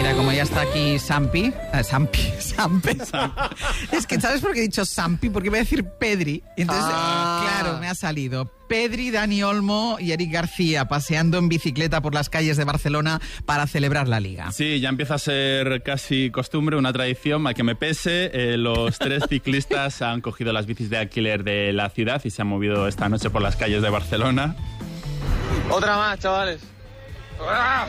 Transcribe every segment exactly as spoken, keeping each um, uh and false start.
Mira, como ya está aquí Sampi, eh, Sampi, Sampi. Es que, ¿sabes por qué he dicho Sampi? Porque voy a decir Pedri. Entonces, ah. claro, me ha salido Pedri, Dani Olmo y Eric García paseando en bicicleta por las calles de Barcelona para celebrar la Liga. Sí, ya empieza a ser casi costumbre, una tradición, a que me pese. Eh, los tres ciclistas han cogido las bicis de alquiler de la ciudad y se han movido esta noche por las calles de Barcelona. Otra más, chavales. ¡Ah!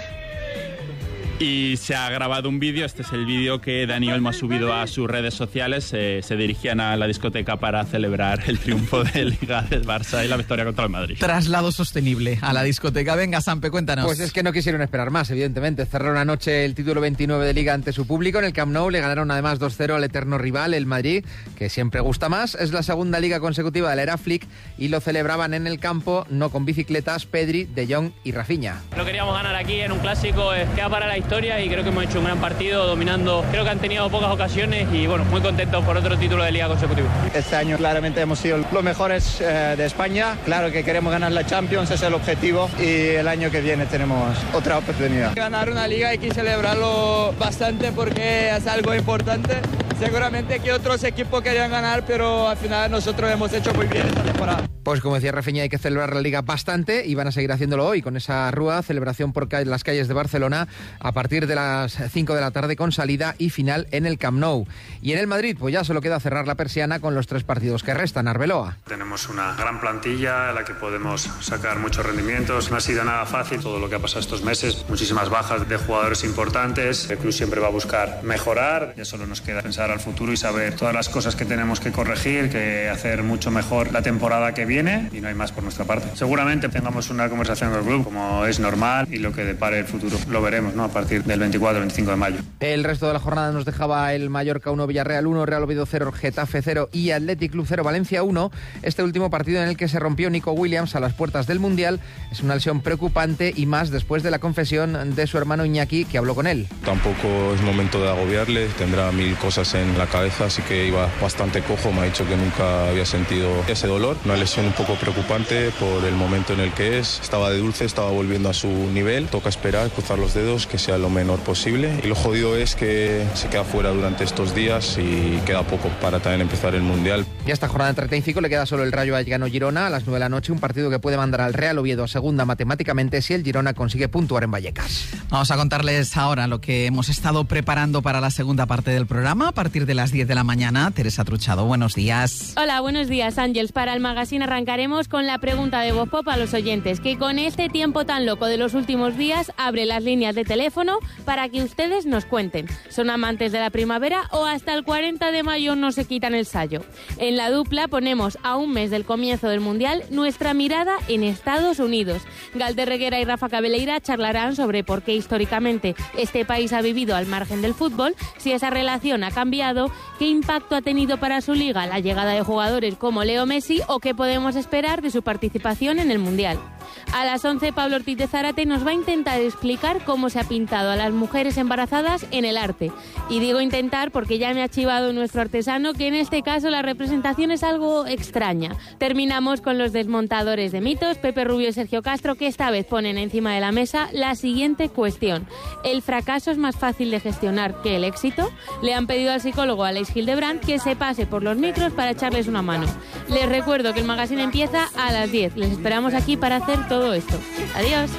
Y se ha grabado un vídeo, este es el vídeo que Dani Olmo ha subido a sus redes sociales. Eh, se dirigían a la discoteca para celebrar el triunfo de Liga del Barça y la victoria contra el Madrid. Traslado sostenible a la discoteca. Venga, Sampe, cuéntanos. Pues es que no quisieron esperar más, evidentemente. Cerraron anoche el título veintinueve de Liga ante su público. En el Camp Nou le ganaron además dos cero al eterno rival, el Madrid, que siempre gusta más. Es la segunda Liga consecutiva de la era Flick y lo celebraban en el campo, no con bicicletas, Pedri, De Jong y Rafinha. Lo queríamos ganar aquí en un clásico, eh, queda para la historia y creo que hemos hecho un gran partido dominando. Creo que han tenido pocas ocasiones y bueno, muy contentos por otro título de Liga consecutivo. Este año claramente hemos sido los mejores eh, de España. Claro que queremos ganar la Champions, ese es el objetivo y el año que viene tenemos otra oportunidad. Ganar una Liga hay que celebrarlo bastante porque es algo importante. Seguramente que otros equipos querían ganar, pero al final nosotros hemos hecho muy bien esta temporada. Pues como decía Rafinha, hay que celebrar la Liga bastante y van a seguir haciéndolo hoy con esa rúa, celebración por las calles de Barcelona a partir de las cinco de la tarde con salida y final en el Camp Nou. Y en el Madrid, pues ya solo queda cerrar la persiana con los tres partidos que restan. Arbeloa. Tenemos una gran plantilla en la que podemos sacar muchos rendimientos. No ha sido nada fácil todo lo que ha pasado estos meses. Muchísimas bajas de jugadores importantes. El club siempre va a buscar mejorar. Ya solo nos queda pensar al futuro y saber todas las cosas que tenemos que corregir, que hacer mucho mejor la temporada que viene y no hay más por nuestra parte. Seguramente tengamos una conversación con el club como es normal y lo que depare el futuro lo veremos, ¿no? A partir del veinticuatro veinticinco de mayo. El resto de la jornada nos dejaba el Mallorca uno, Villarreal uno, Real Oviedo cero, Getafe cero y Athletic Club cero, Valencia uno. Este último partido en el que se rompió Nico Williams a las puertas del Mundial es una lesión preocupante y más después de la confesión de su hermano Iñaki, que habló con él. Tampoco es momento de agobiarle, tendrá mil cosas en la cabeza, así que iba bastante cojo. Me ha dicho que nunca había sentido ese dolor. Una lesión un poco preocupante por el momento en el que es. Estaba de dulce, estaba volviendo a su nivel. Toca esperar, cruzar los dedos, que sea lo menor posible. Y lo jodido es que se queda fuera durante estos días y queda poco para también empezar el Mundial. Y a esta jornada treinta y cinco le queda solo el Rayo Vallecano-Girona a las nueve de la noche, un partido que puede mandar al Real Oviedo a segunda matemáticamente si el Girona consigue puntuar en Vallecas. Vamos a contarles ahora lo que hemos estado preparando para la segunda parte del programa a partir de las diez de la mañana. Teresa Truchado, buenos días. Hola, buenos días, Ángels. Para el magazine arrancaremos con la pregunta de Voz Pop a los oyentes, que con este tiempo tan loco de los últimos días abre las líneas de teléfono para que ustedes nos cuenten. ¿Son amantes de la primavera o hasta el cuarenta de mayo no se quitan el sayo? En la dupla ponemos a un mes del comienzo del Mundial nuestra mirada en Estados Unidos. Galder Reguera y Rafa Cabeleira charlarán sobre por qué históricamente este país ha vivido al margen del fútbol, si esa relación ha cambiado, qué impacto ha tenido para su liga la llegada de jugadores como Leo Messi o qué podemos esperar de su participación en el Mundial. A las once, Pablo Ortiz de Zárate nos va a intentar explicar cómo se ha pintado a las mujeres embarazadas en el arte. Y digo intentar porque ya me ha chivado nuestro artesano que en este caso la representación es algo extraña. Terminamos con los desmontadores de mitos, Pepe Rubio y Sergio Castro, que esta vez ponen encima de la mesa la siguiente cuestión. ¿El fracaso es más fácil de gestionar que el éxito? Le han pedido al psicólogo Aleix Hildebrand que se pase por los micros para echarles una mano. Les recuerdo que el magazine empieza a las diez. Les esperamos aquí para hacer todo esto. Adiós.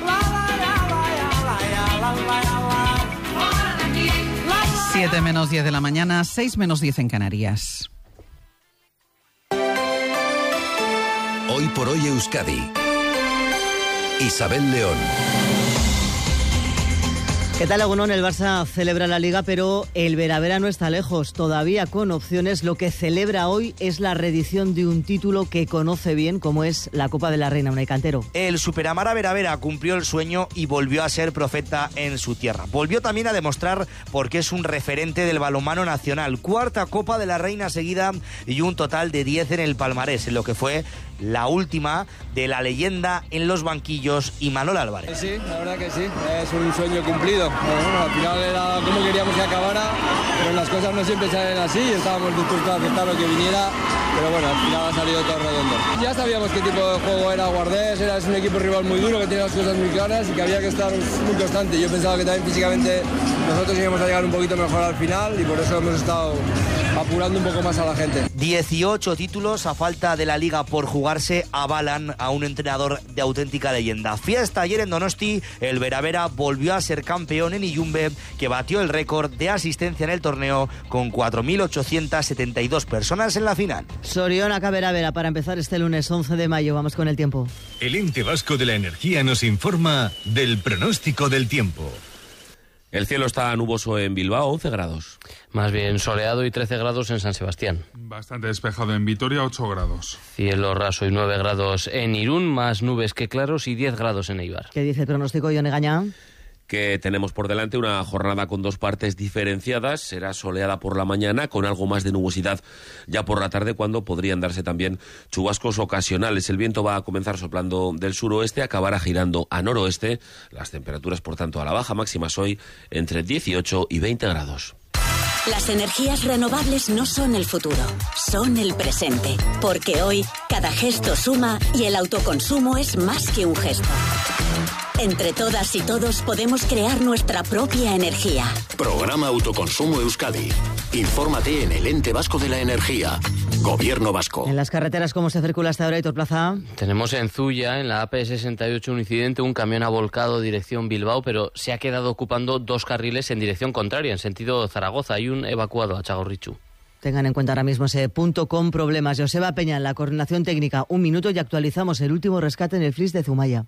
siete menos diez de la mañana, seis menos diez en Canarias. Hoy por hoy Euskadi. Isabel León. ¿Qué tal, Egunon? El Barça celebra la Liga, pero el Veravera no está lejos, todavía con opciones. Lo que celebra hoy es la reedición de un título que conoce bien, como es la Copa de la Reina, Unai Cantero. El Superamara Veravera cumplió el sueño y volvió a ser profeta en su tierra. Volvió también a demostrar por qué es un referente del balonmano nacional. Cuarta Copa de la Reina seguida y un total de diez en el palmarés, en lo que fue la última de la leyenda en los banquillos Imanol Álvarez. Sí, la verdad que sí, es un sueño cumplido. Bueno, al final era como queríamos que acabara, pero las cosas no siempre salen así y estábamos dispuestos a aceptar lo que viniera, pero bueno, al final ha salido todo redondo. Ya sabíamos qué tipo de juego era Guardés, era un equipo rival muy duro, que tenía las cosas muy claras y que había que estar muy constante. Yo pensaba que también físicamente nosotros íbamos a llegar un poquito mejor al final y por eso hemos estado apurando un poco más a la gente. dieciocho títulos a falta de la Liga por jugarse avalan a un entrenador de auténtica leyenda. Fiesta ayer en Donosti, el Veravera volvió a ser campeón en Illumbe, que batió el récord de asistencia en el torneo con cuatro mil ochocientas setenta y dos personas en la final. Sorionaca Veravera para empezar este lunes once de mayo. Vamos con el tiempo. El Ente Vasco de la Energía nos informa del pronóstico del tiempo. El cielo está nuboso en Bilbao, once grados. Más bien soleado y trece grados en San Sebastián. Bastante despejado en Vitoria, ocho grados. Cielo raso y nueve grados en Irún, más nubes que claros y diez grados en Eibar. ¿Qué dice el pronóstico, Ione Gañá? Que tenemos por delante una jornada con dos partes diferenciadas. Será soleada por la mañana con algo más de nubosidad ya por la tarde, cuando podrían darse también chubascos ocasionales. El viento va a comenzar soplando del suroeste, acabará girando a noroeste. Las temperaturas, por tanto, a la baja, máximas hoy entre dieciocho y veinte grados. Las energías renovables no son el futuro, son el presente. Porque hoy cada gesto suma y el autoconsumo es más que un gesto. Entre todas y todos podemos crear nuestra propia energía. Programa Autoconsumo Euskadi. Infórmate en el Ente Vasco de la Energía. Gobierno Vasco. En las carreteras, ¿cómo se circula hasta ahora, Hitor Plaza? Tenemos en Zuya, en la A P sesenta y ocho, un incidente. Un camión ha volcado dirección Bilbao, pero se ha quedado ocupando dos carriles en dirección contraria, en sentido Zaragoza. Hay un evacuado a Txagorritxu. Tengan en cuenta ahora mismo ese punto con problemas. Joseba Peña en la coordinación técnica. Un minuto y actualizamos el último rescate en el Flix de Zumaya.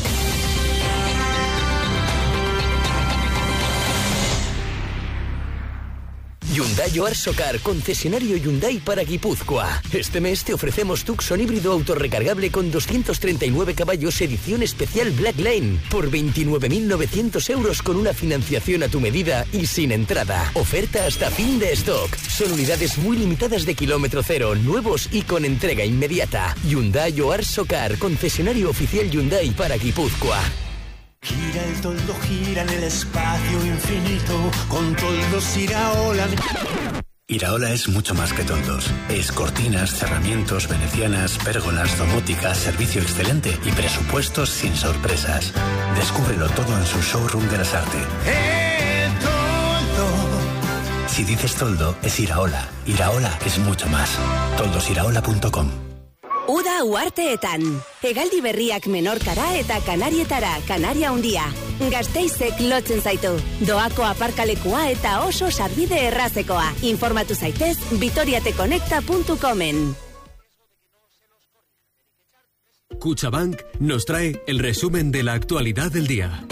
Hyundai Oarsocar, concesionario Hyundai para Guipúzcoa. Este mes te ofrecemos Tucson híbrido autorrecargable con doscientos treinta y nueve caballos, edición especial Black Lane, por veintinueve mil novecientos euros con una financiación a tu medida y sin entrada. Oferta hasta fin de stock. Son unidades muy limitadas de kilómetro cero, nuevos y con entrega inmediata. Hyundai Oarsocar, concesionario oficial Hyundai para Guipúzcoa. Gira el toldo, gira en el espacio infinito, con toldos Iraola. Iraola es mucho más que toldos. Es cortinas, cerramientos, venecianas, pérgolas, domótica, servicio excelente y presupuestos sin sorpresas. Descúbrelo todo en su showroom de las Artes. El toldo. Si dices toldo, es Iraola. Iraola es mucho más. toldos iraola punto com. Uda uarteetan. Hegaldi berriak menorkara eta kanarietara, kanaria handia. Gasteizek lotzen zaitu. Doako aparkalekua eta oso sarbide errazekoa. Informatu zaitez vitoriateconecta punto comen. Cuchabank nos trae el resumen de la actualidad del día.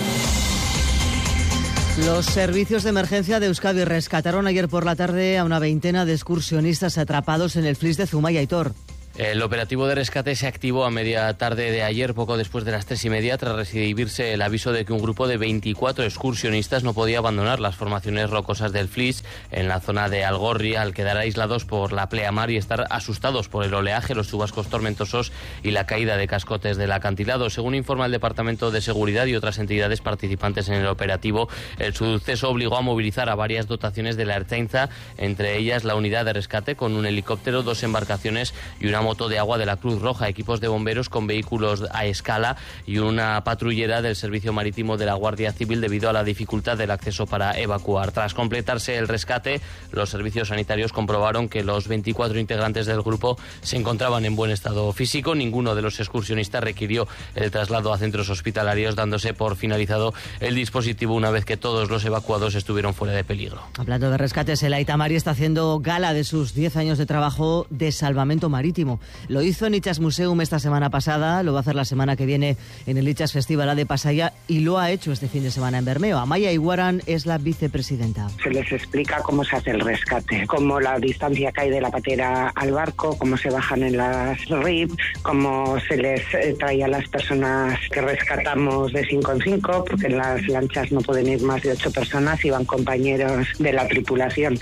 Los servicios de emergencia de Euskadi rescataron ayer por la tarde a una veintena de excursionistas atrapados en el Flix de Zumaya, Hitor. El operativo de rescate se activó a media tarde de ayer, poco después de las tres y media, tras recibirse el aviso de que un grupo de veinticuatro excursionistas no podía abandonar las formaciones rocosas del Flix en la zona de Algorri, al quedar aislados por la pleamar y estar asustados por el oleaje, los chubascos tormentosos y la caída de cascotes del acantilado. Según informa el Departamento de Seguridad y otras entidades participantes en el operativo, el suceso obligó a movilizar a varias dotaciones de la Ertzaintza, entre ellas la unidad de rescate con un helicóptero, dos embarcaciones y una moto de agua de la Cruz Roja, equipos de bomberos con vehículos a escala y una patrullera del Servicio Marítimo de la Guardia Civil debido a la dificultad del acceso para evacuar. Tras completarse el rescate, los servicios sanitarios comprobaron que los veinticuatro integrantes del grupo se encontraban en buen estado físico. Ninguno de los excursionistas requirió el traslado a centros hospitalarios, dándose por finalizado el dispositivo una vez que todos los evacuados estuvieron fuera de peligro. Hablando de rescates, el Aita Mari está haciendo gala de sus diez años de trabajo de salvamento marítimo. Lo hizo en Itxas Museum esta semana pasada, lo va a hacer la semana que viene en el Itxas Festival de Pasaia y lo ha hecho este fin de semana en Bermeo. Amaya Iguaran es la vicepresidenta. Se les explica cómo se hace el rescate, cómo la distancia que hay de la patera al barco, cómo se bajan en las R I B, cómo se les trae a las personas que rescatamos de cinco en cinco, porque en las lanchas no pueden ir más de ocho personas y van compañeros de la tripulación.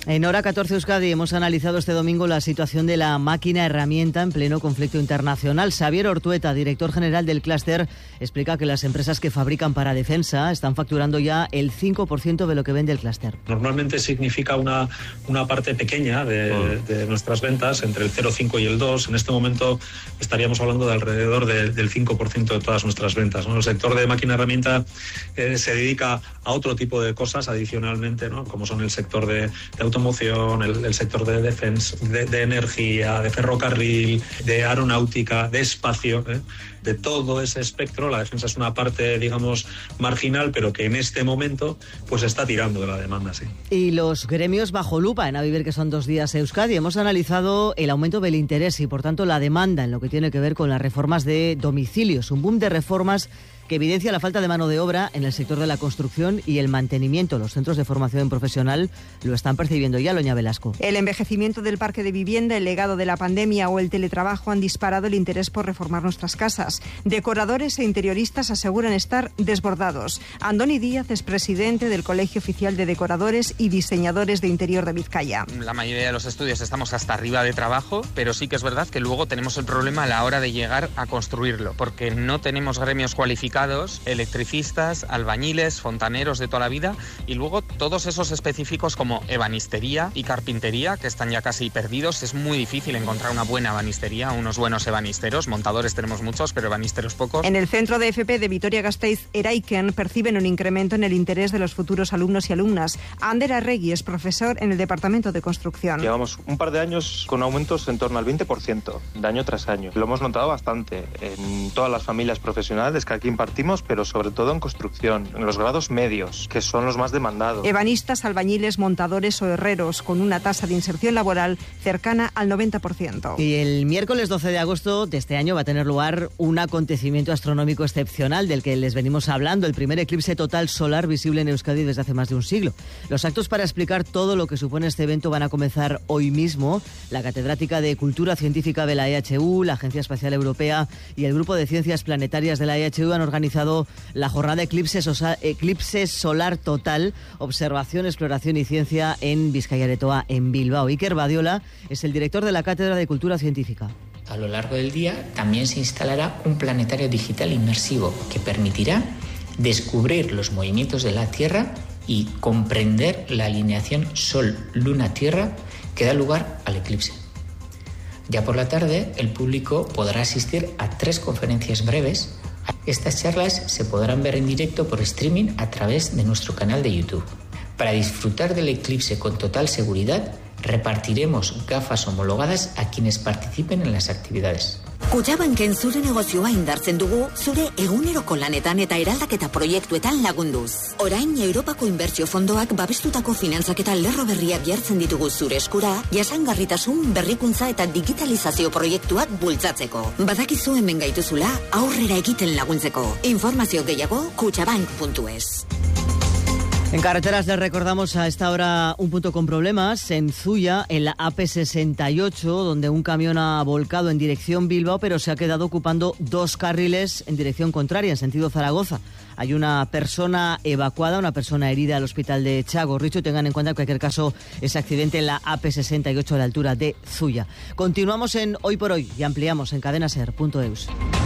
En Hora catorce Euskadi hemos analizado este domingo la situación de la máquina herramienta en pleno conflicto internacional. Xavier Ortueta, director general del clúster, explica que las empresas que fabrican para defensa están facturando ya el cinco por ciento de lo que vende el clúster. Normalmente significa una, una parte pequeña de, de nuestras ventas, entre el cero coma cinco y el dos. En este momento estaríamos hablando de alrededor de, del cinco por ciento de todas nuestras ventas, ¿no? El sector de máquina herramienta eh, se dedica a otro tipo de cosas adicionalmente, ¿no? Como son el sector de, de automoción, el, el sector de defensa, de, de energía, de ferrocarril, de aeronáutica, de espacio, ¿eh? De todo ese espectro. La defensa es una parte, digamos, marginal, pero que en este momento pues está tirando de la demanda, sí. Y los gremios bajo lupa en A Vivir, que son dos días Euskadi. Hemos analizado el aumento del interés y, por tanto, la demanda en lo que tiene que ver con las reformas de domicilios. Un boom de reformas que evidencia la falta de mano de obra en el sector de la construcción y el mantenimiento. Los centros de formación profesional lo están percibiendo ya, Loña Velasco. El envejecimiento del parque de vivienda, el legado de la pandemia o el teletrabajo han disparado el interés por reformar nuestras casas. Decoradores e interioristas aseguran estar desbordados. Andoni Díaz es presidente del Colegio Oficial de Decoradores y Diseñadores de Interior de Vizcaya. La mayoría de los estudios estamos hasta arriba de trabajo, pero sí que es verdad que luego tenemos el problema a la hora de llegar a construirlo, porque no tenemos gremios cualificados, electricistas, albañiles, fontaneros de toda la vida, y luego todos esos específicos como ebanistería y carpintería, que están ya casi perdidos. Es muy difícil encontrar una buena ebanistería, unos buenos ebanisteros. Montadores tenemos muchos, pero ebanisteros pocos. En el centro de F P de Vitoria-Gasteiz, Eraiken, perciben un incremento en el interés de los futuros alumnos y alumnas. Ander Arregui es profesor en el Departamento de Construcción. Llevamos un par de años con aumentos en torno al veinte por ciento, de año tras año. Lo hemos notado bastante en todas las familias profesionales que aquí impartimos, pero sobre todo en construcción, en los grados medios, que son los más demandados. Ebanistas, albañiles, montadores o herreros, con una tasa de inserción laboral cercana al noventa por ciento. Y el miércoles doce de agosto de este año va a tener lugar un acontecimiento astronómico excepcional del que les venimos hablando, el primer eclipse total solar visible en Euskadi desde hace más de un siglo. Los actos para explicar todo lo que supone este evento van a comenzar hoy mismo. La catedrática de Cultura Científica de la E H U, la Agencia Espacial Europea y el Grupo de Ciencias Planetarias de la E H U han organizado la jornada Eclipse, Sosa, Eclipse Solar Total, Observación, Exploración y Ciencia en Bizkaia Aretoa, en Bilbao. Iker Badiola es el director de la Cátedra de Cultura Científica. A lo largo del día también se instalará un planetario digital inmersivo que permitirá descubrir los movimientos de la Tierra y comprender la alineación Sol-Luna-Tierra que da lugar al eclipse. Ya por la tarde, el público podrá asistir a tres conferencias breves. Estas charlas se podrán ver en directo por streaming a través de nuestro canal de YouTube. Para disfrutar del eclipse con total seguridad, repartiremos gafas homologadas a quienes participen en las actividades. Kutxabanken zure negozioa indartzen dugu, zure eguneroko lanetan eta eraldaketa proiektuetan lagunduz. Orain Europako Inbertsio Fondoak babestutako finantzaketa lerro berriak jartzen ditugu zure eskura, jasangarritasun, berrikuntza eta digitalizazio proiektuak bultzatzeko. Badakizu hemen gaituzula, aurrera egiten laguntzeko. Informazio gehiago, kutxabank puntu es. En carreteras les recordamos a esta hora un punto con problemas en Zuya, en la A P sesenta y ocho, donde un camión ha volcado en dirección Bilbao, pero se ha quedado ocupando dos carriles en dirección contraria, en sentido Zaragoza. Hay una persona evacuada, una persona herida al hospital de Txagorritxu. Tengan en cuenta, en cualquier caso, ese accidente en la A P sesenta y ocho a la altura de Zuya. Continuamos en Hoy por Hoy y ampliamos en cadena ser punto eus.